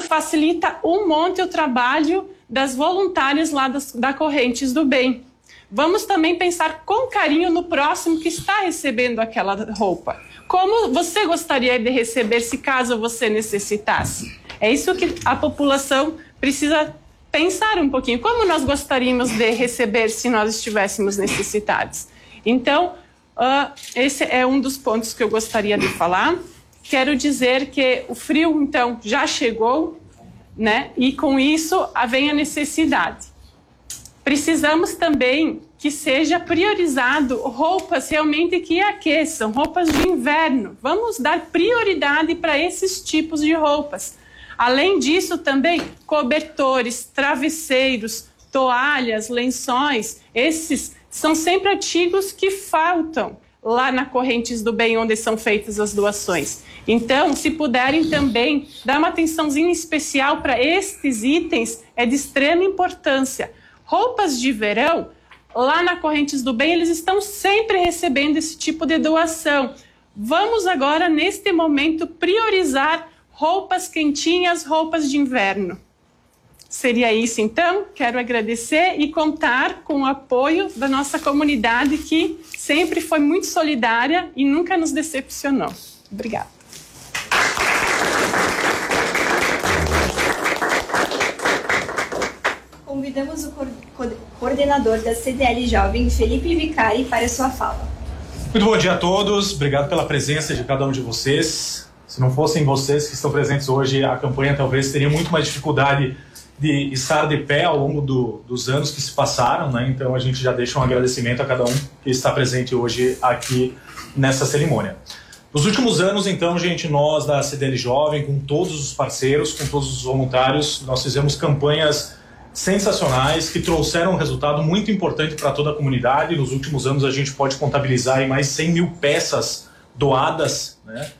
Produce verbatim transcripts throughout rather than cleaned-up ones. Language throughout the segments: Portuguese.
facilita um monte o trabalho das voluntárias lá das, da Correntes do Bem. Vamos também pensar com carinho no próximo que está recebendo aquela roupa. Como você gostaria de receber se caso você necessitasse? É isso que a população precisa pensar um pouquinho. Como nós gostaríamos de receber se nós estivéssemos necessitados? Então, uh, esse é um dos pontos que eu gostaria de falar. Quero dizer que o frio, então, já chegou, né? E com isso vem a necessidade. Precisamos também que seja priorizado roupas realmente que aqueçam, roupas de inverno. Vamos dar prioridade para esses tipos de roupas. Além disso, também cobertores, travesseiros, toalhas, lençóis. Esses são sempre artigos que faltam lá na Correntes do Bem, onde são feitas as doações. Então, se puderem também dar uma atençãozinha especial para estes itens, é de extrema importância. Roupas de verão, lá na Correntes do Bem, eles estão sempre recebendo esse tipo de doação. Vamos agora, neste momento, priorizar roupas quentinhas, roupas de inverno. Seria isso, então. Quero agradecer e contar com o apoio da nossa comunidade, que sempre foi muito solidária e nunca nos decepcionou. Obrigada. Convidamos o coordenador da C D L Jovem, Felipe Vicari, para a sua fala. Muito bom dia a todos, obrigado pela presença de cada um de vocês. Se não fossem vocês que estão presentes hoje, a campanha talvez teria muito mais dificuldade de estar de pé ao longo do, dos anos que se passaram, né? Então a gente já deixa um agradecimento a cada um que está presente hoje aqui nessa cerimônia. Nos últimos anos, então, gente, nós da C D L Jovem, com todos os parceiros, com todos os voluntários, nós fizemos campanhas sensacionais que trouxeram um resultado muito importante para toda a comunidade. Nos últimos anos a gente pode contabilizar aí mais cem mil peças doadas, né?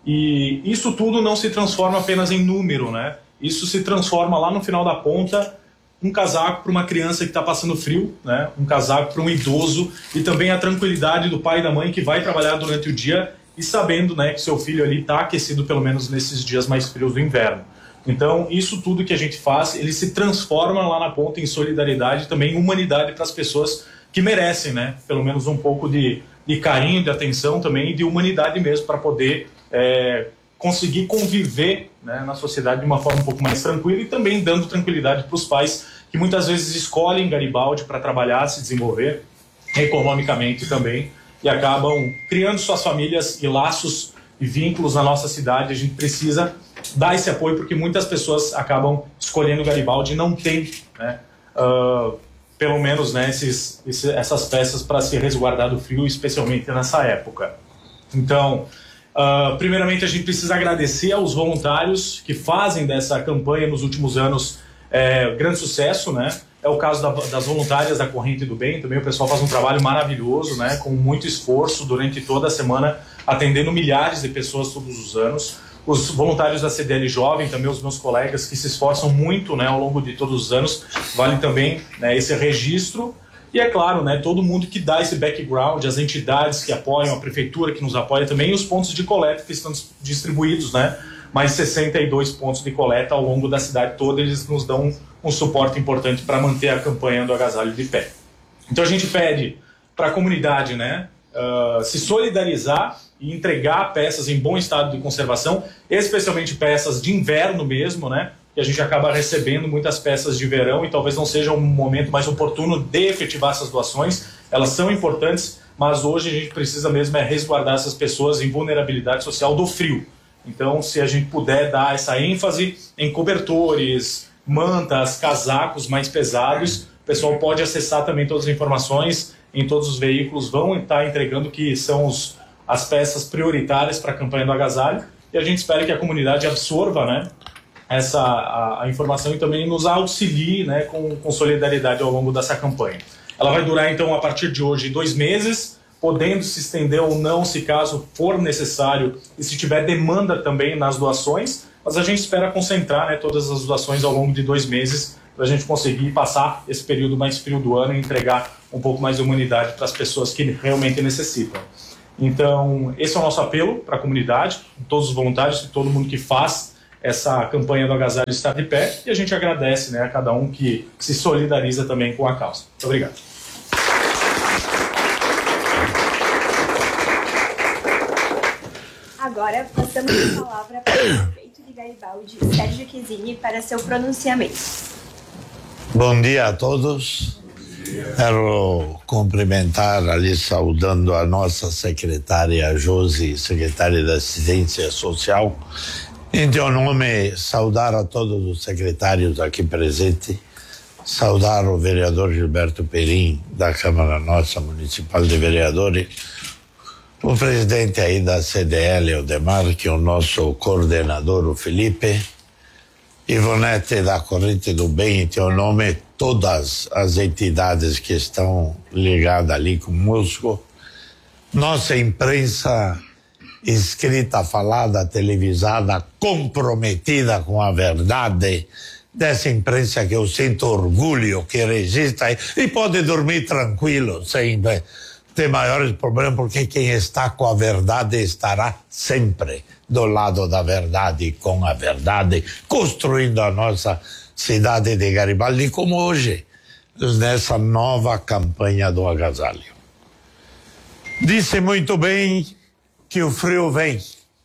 E isso tudo não se transforma apenas em número, né? Isso se transforma lá no final da ponta, um casaco para uma criança que está passando frio, né? Um casaco para um idoso, e também a tranquilidade do pai e da mãe que vai trabalhar durante o dia e sabendo, né, que seu filho ali está aquecido pelo menos nesses dias mais frios do inverno. Então, isso tudo que a gente faz, ele se transforma lá na ponta em solidariedade e também em humanidade para as pessoas que merecem, né? Pelo menos um pouco de, de carinho, de atenção também e de humanidade mesmo para poder é, conseguir conviver, né, na sociedade de uma forma um pouco mais tranquila e também dando tranquilidade para os pais que muitas vezes escolhem Garibaldi para trabalhar, se desenvolver economicamente também e acabam criando suas famílias e laços e vínculos na nossa cidade. A gente precisa dar esse apoio porque muitas pessoas acabam escolhendo Garibaldi e não tem, né, uh, pelo menos, né, esses, esses, essas peças para se resguardar do frio, especialmente nessa época. Então, uh, primeiramente a gente precisa agradecer aos voluntários que fazem dessa campanha nos últimos anos é, grande sucesso, né? É o caso da, das voluntárias da Corrente do Bem, também o pessoal faz um trabalho maravilhoso, né, com muito esforço durante toda a semana, atendendo milhares de pessoas todos os anos. Os voluntários da C D L Jovem, também os meus colegas que se esforçam muito, né, ao longo de todos os anos, vale também, né, esse registro. E é claro, né, todo mundo que dá esse background, as entidades que apoiam, a prefeitura que nos apoia também, e os pontos de coleta que estão distribuídos, né, mais sessenta e dois pontos de coleta ao longo da cidade toda, eles nos dão um suporte importante para manter a campanha do agasalho de pé. Então a gente pede para a comunidade, né, uh, se solidarizar e entregar peças em bom estado de conservação, especialmente peças de inverno mesmo, né? Que a gente acaba recebendo muitas peças de verão e talvez não seja um momento mais oportuno de efetivar essas doações. Elas são importantes, mas hoje a gente precisa mesmo é resguardar essas pessoas em vulnerabilidade social do frio. Então, se a gente puder dar essa ênfase em cobertores, mantas, casacos mais pesados, o pessoal pode acessar também todas as informações em todos os veículos, vão estar entregando que são os as peças prioritárias para a campanha do agasalho, e a gente espera que a comunidade absorva, né, essa, a, a informação e também nos auxilie, né, com, com solidariedade ao longo dessa campanha. Ela vai durar, então, a partir de hoje, dois meses, podendo se estender ou não, se caso for necessário, e se tiver demanda também nas doações, mas a gente espera concentrar, né, todas as doações ao longo de dois meses, para a gente conseguir passar esse período mais frio do ano e entregar um pouco mais de humanidade para as pessoas que realmente necessitam. Então, esse é o nosso apelo para a comunidade, todos os voluntários e todo mundo que faz essa campanha do Agasalho Estar de Pé, e a gente agradece, né, a cada um que se solidariza também com a causa. Muito obrigado. Agora passamos a palavra para o prefeito de Garibaldi, Sérgio Chesini, para seu pronunciamento. Bom dia a todos. Quero cumprimentar ali, saudando a nossa secretária Josi, secretária da Assistência Social. Em teu nome, saudar a todos os secretários aqui presentes, saudar o vereador Gilberto Perim, da Câmara Nossa Municipal de Vereadores, o presidente aí da C D L, o Demarque, o nosso coordenador, o Felipe, Ivonete da Corrente do Bem, em teu nome, todas as entidades que estão ligadas ali conosco, nossa imprensa escrita, falada, televisada, comprometida com a verdade, dessa imprensa que eu sinto orgulho, que registra e, e pode dormir tranquilo, sem ter maiores problemas, porque quem está com a verdade estará sempre do lado da verdade, com a verdade, construindo a nossa cidade de Garibaldi, como hoje, nessa nova campanha do agasalho. Disse muito bem que o frio vem,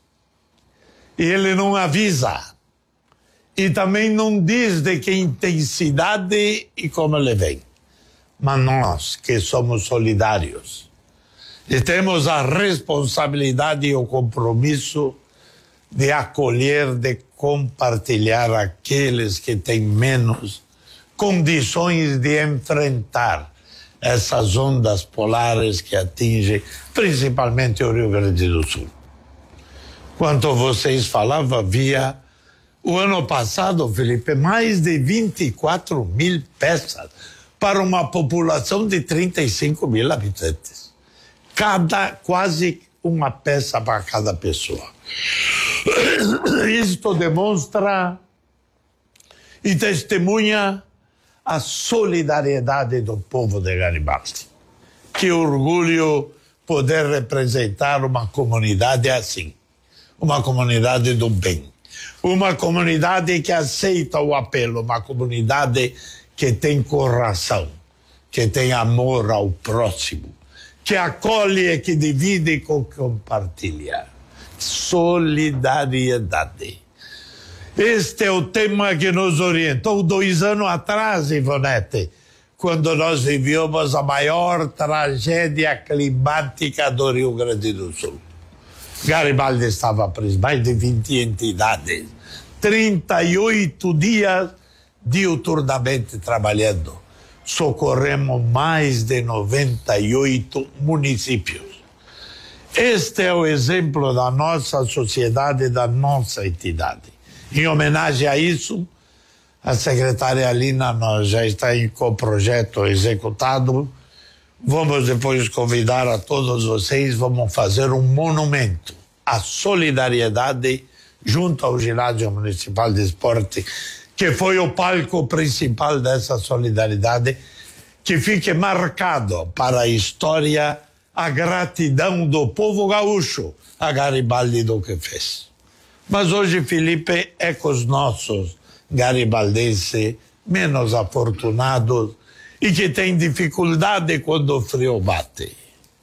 e ele não avisa, e também não diz de que intensidade e como ele vem. Mas nós, que somos solidários, e temos a responsabilidade e o compromisso de acolher, de compartilhar aqueles que têm menos condições de enfrentar essas ondas polares que atingem principalmente o Rio Grande do Sul. Quanto vocês falavam, havia o ano passado, Felipe, mais de vinte e quatro mil peças para uma população de trinta e cinco mil habitantes. Cada, quase uma peça para cada pessoa. Isto demonstra e testemunha a solidariedade do povo de Garibaldi. Que orgulho poder representar uma comunidade assim, uma comunidade do bem, uma comunidade que aceita o apelo, uma comunidade que tem coração, que tem amor ao próximo, que acolhe e que divide e compartilha. Solidariedade. Este é o tema que nos orientou dois anos atrás, Ivonete, quando nós vivíamos a maior tragédia climática do Rio Grande do Sul. Garibaldi estava preso, mais de vinte entidades, trinta e oito dias diuturnamente trabalhando. Socorremos mais de noventa e oito municípios. Este é o exemplo da nossa sociedade, da nossa entidade. Em homenagem a isso, a secretária Alina nós já está em projeto executado. Vamos depois convidar a todos vocês, vamos fazer um monumento à solidariedade junto ao Ginásio Municipal de Esporte, que foi o palco principal dessa solidariedade, que fique marcado para a história a gratidão do povo gaúcho a Garibaldi do que fez. Mas hoje, Felipe, é com os nossos garibaldenses menos afortunados e que têm dificuldade quando o frio bate.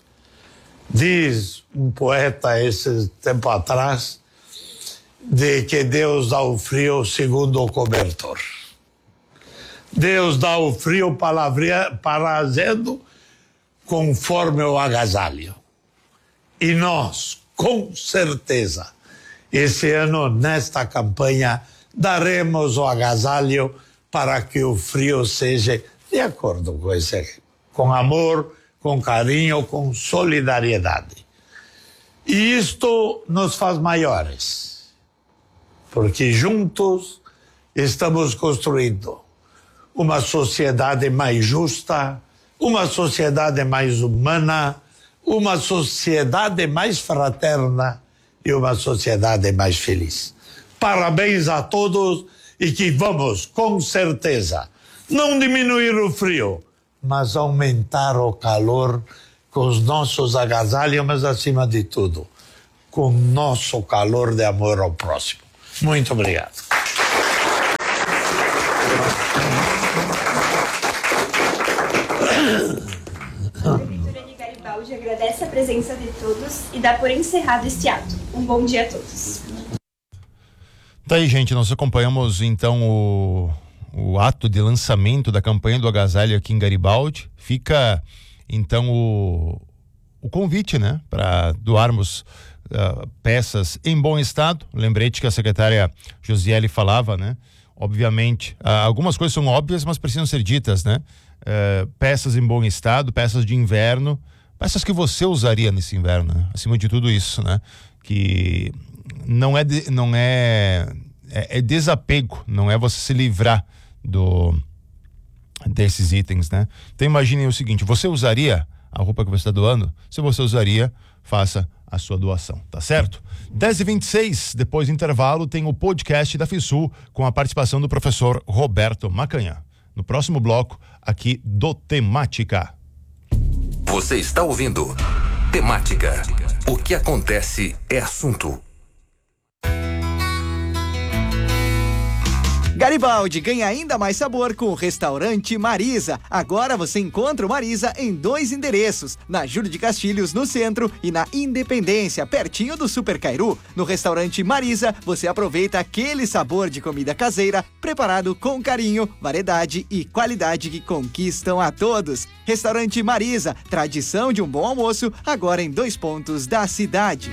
Diz um poeta esse tempo atrás de que Deus dá o frio segundo o cobertor. Deus dá o frio parazendo conforme o agasalho. E nós, com certeza, esse ano, nesta campanha, daremos o agasalho para que o frio seja de acordo com esse, com amor, com carinho, com solidariedade. E isto nos faz maiores, porque juntos estamos construindo uma sociedade mais justa, uma sociedade mais humana, uma sociedade mais fraterna e uma sociedade mais feliz. Parabéns a todos e que vamos, com certeza, não diminuir o frio, mas aumentar o calor com os nossos agasalhos, mas acima de tudo, com o nosso calor de amor ao próximo. Muito obrigado. A Prefeitura de Garibaldi agradece a presença de todos e dá por encerrado este ato. Um bom dia a todos. Tá aí, gente, nós acompanhamos então o, o ato de lançamento da campanha do agasalho aqui em Garibaldi. Fica então o, o convite, né, para doarmos uh, peças em bom estado. Lembrete que a secretária Josiele falava, né? Obviamente, uh, algumas coisas são óbvias, mas precisam ser ditas, né? Uh, peças em bom estado, peças de inverno, peças que você usaria nesse inverno, né? Acima de tudo isso, né? Que não é de, não é, é é desapego, não é você se livrar do desses itens, né? Então imaginem o seguinte: você usaria a roupa que você está doando? Se você usaria, faça a sua doação, tá certo? dez e vinte e seis, depois do intervalo, tem o podcast da FISUL com a participação do professor Roberto Macanhã. No próximo bloco, aqui do Temática. Você está ouvindo Temática. O que acontece é assunto. Garibaldi ganha ainda mais sabor com o restaurante Marisa. Agora você encontra o Marisa em dois endereços, na Júlio de Castilhos, no centro, e na Independência, pertinho do Super Cairu. No restaurante Marisa, você aproveita aquele sabor de comida caseira, preparado com carinho, variedade e qualidade que conquistam a todos. Restaurante Marisa, tradição de um bom almoço, agora em dois pontos da cidade.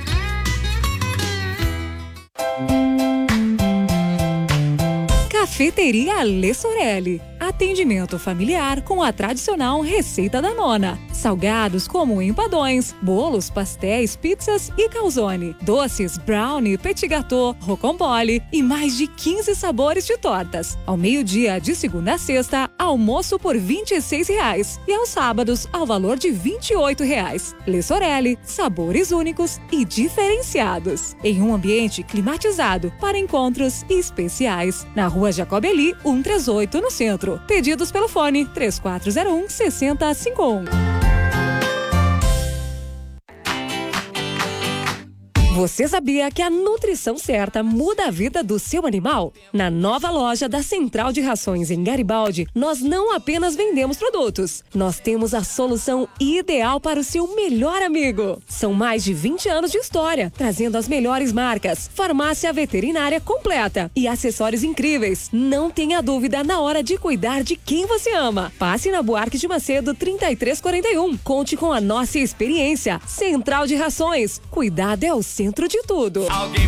Cafeteria Lê Sorelli. Atendimento familiar com a tradicional receita da nona. Salgados como empadões, bolos, pastéis, pizzas e calzone. Doces, brownie, petit gâteau, rocambole e mais de quinze sabores de tortas. Ao meio-dia, de segunda a sexta, almoço por vinte e seis reais. E aos sábados, ao valor de vinte e oito reais. Lê Sorelli, sabores únicos e diferenciados. Em um ambiente climatizado para encontros especiais. Na rua Jacob Eli, cento e trinta e oito, no centro. Pedidos pelo fone três quatro zero um, seis zero cinco um. Você sabia que a nutrição certa muda a vida do seu animal? Na nova loja da Central de Rações em Garibaldi, nós não apenas vendemos produtos, nós temos a solução ideal para o seu melhor amigo. São mais de vinte anos de história, trazendo as melhores marcas, farmácia veterinária completa e acessórios incríveis. Não tenha dúvida na hora de cuidar de quem você ama. Passe na Buarque de Macedo trinta e três quarenta e um. Conte com a nossa experiência. Central de Rações. Cuidado é o centro de tudo.